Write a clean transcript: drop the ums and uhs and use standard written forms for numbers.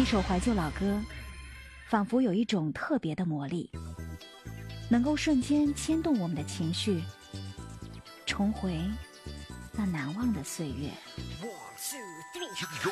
首怀旧老歌，仿佛有一种特别的魔力，能够瞬间牵动我们的情绪，重回那难忘的岁月。